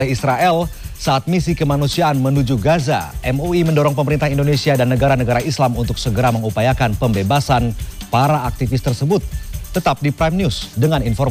Israel saat misi kemanusiaan menuju Gaza. MUI mendorong pemerintah Indonesia dan negara-negara Islam untuk segera mengupayakan pembebasan para aktivis tersebut. Tetap di Prime News dengan informasi